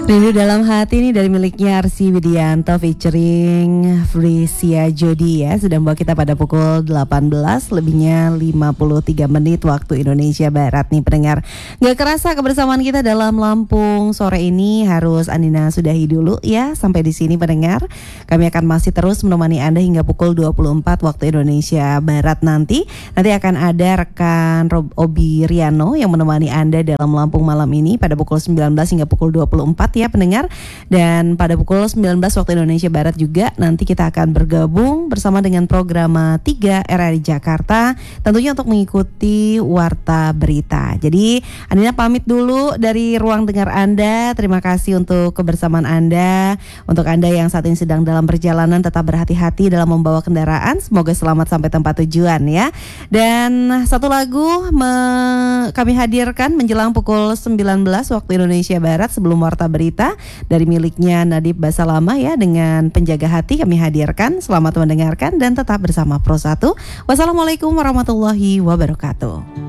Rindu Dalam Hati ini dari miliknya Arsy Widianto featuring Frisia Jody ya. Sudah membawa kita pada pukul 18 lebihnya 53 menit waktu Indonesia Barat nih pendengar. Gak kerasa kebersamaan kita dalam Lampung sore ini harus Andina sudahi dulu ya. Sampai di sini pendengar. Kami akan masih terus menemani Anda hingga pukul 24 waktu Indonesia Barat nanti. Nanti akan ada rekan Obi Riano yang menemani Anda dalam Lampung malam ini pada pukul 19 hingga pukul 24 ya pendengar. Dan pada pukul 19 waktu Indonesia Barat juga nanti kita akan bergabung bersama dengan Programa 3 RRI Jakarta tentunya untuk mengikuti Warta Berita. Jadi Andina pamit dulu dari ruang dengar Anda. Terima kasih untuk kebersamaan Anda. Untuk Anda yang saat ini sedang dalam perjalanan tetap berhati-hati dalam membawa kendaraan. Semoga selamat sampai tempat tujuan ya. Dan satu lagu kami hadirkan menjelang pukul 19 waktu Indonesia Barat sebelum Warta Berita dari miliknya Nadib Basalama ya dengan Penjaga Hati kami hadirkan. Selamat mendengarkan dan tetap bersama Pro 1. Wassalamualaikum warahmatullahi wabarakatuh.